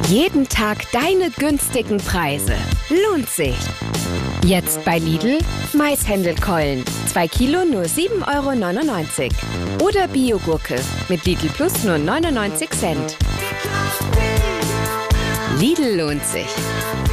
Jeden Tag deine günstigen Preise. Lohnt sich. Jetzt bei Lidl Maishändelkeulen. 2 Kilo nur 7,99 € Oder Biogurke mit Lidl Plus nur 99 Cent. Lidl lohnt sich.